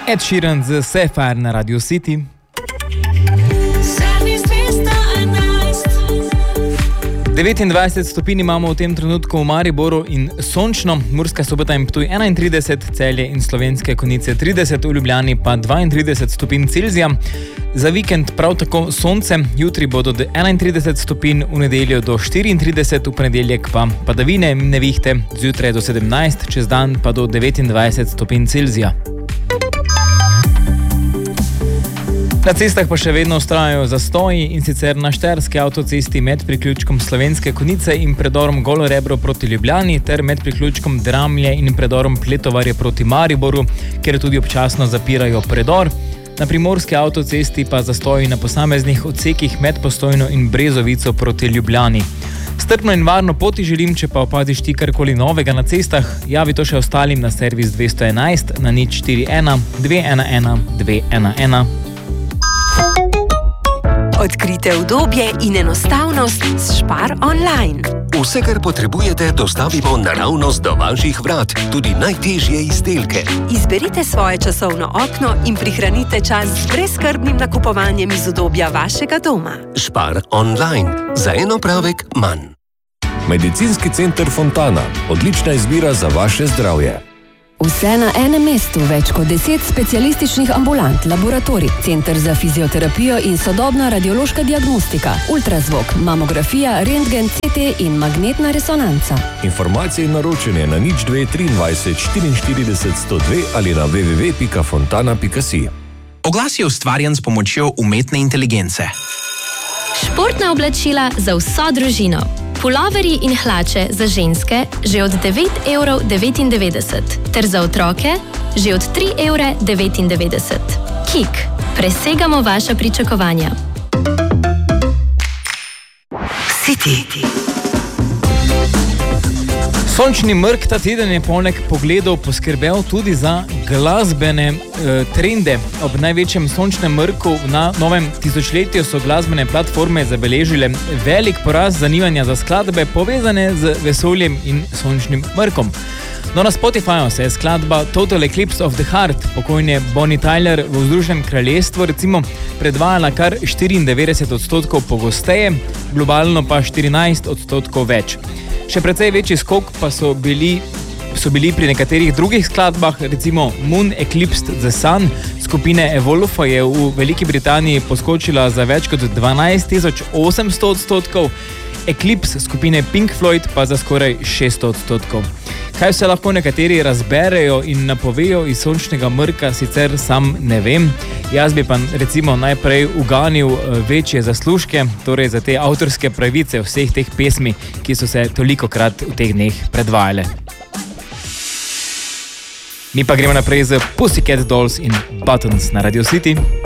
Ed Sheeran z Sapphire na Radio City. Servis 211. 29 stopinj imamo v tem trenutku v Mariboru in sončno, Murska Sobota in Ptuj 31, Celje in Slovenske Konjice 30, v Ljubljani pa 32 stopinj Celzija. Za vikend prav tako sonce, jutri bodo do 31 stopinj, v nedeljo do 34, v ponedeljek pa padavine in nevihte, zjutraj do 17, čez dan pa do 29 stopinj Celzija. Na cestah pa še vedno vztrajajo zastoji, in sicer na štajerski avtocesti med priključkom Slovenske Konjice in predorom Golo Rebro proti Ljubljani ter med priključkom Dramlje in predorom Pletovarje proti Mariboru, kjer tudi občasno zapirajo predor. Na primorski avtocesti pa zastoji na posameznih odsekih med Postojno in Brezovico proti Ljubljani. Strpno in varno poti želim, če pa opaziš ti karkoli novega na cestah, javi to še ostalim na servis 211 na 041 211 211. Odkrite udobje in enostavnost s Spar online. Vse, kar potrebujete, dostavimo naravnost do vaših vrat, tudi najtežje izdelke. Izberite svoje časovno okno in prihranite čas z brezskrbnim nakupovanjem iz udobja vašega doma. Spar online. Za en opravek manj. Medicinski center Fontana. Odlična izbira za vaše zdravje. Vse na enem mestu, več kot 10 specialističnih ambulant, laboratorij, center za fizioterapijo in sodobna radiološka diagnostika, ultrazvok, mamografija, rentgen, CT in magnetna resonanca. Informacije in naročanje na 02 23 44 102 ali na www.fontana.si. Oglas je ustvarjen s pomočjo umetne inteligence. Športna oblačila za vso družino. Puloverji in hlače za ženske že od 9,99 € ter za otroke že od 3,99 €. Kik. Presegamo vaša pričakovanja. City. Sončni mrk ta teden je poleg pogledov poskrbel tudi za glasbene trende. Ob največjem sončnem mrku na novem tisočletju so glasbene platforme zabeležile velik porast zanimanja za skladbe povezane z vesoljem in sončnim mrkom. No, na Spotifyju se je skladba Total Eclipse of the Heart pokojne Bonnie Tyler v Združenem kraljestvu recimo predvajala kar 94% pogosteje, globalno pa 14% več. Še precej večji skok pa so bili pri nekaterih drugih skladbah, recimo Moon Eclipsed the Sun skupine Evolve je v Veliki Britaniji poskočila za več kot 12,800%, Eclipse skupine Pink Floyd pa za skoraj 600%. Kaj vse lahko nekateri razberejo in napovejo iz sončnega mrka, sicer sam ne vem. Jaz bi pa recimo najprej uganil večje zaslužke, torej za te avtorske pravice vseh teh pesmi, ki so se tolikokrat v teh dneh predvajale. Mi pa gremo naprej z Pussycat Dolls in Buttons na Radio City.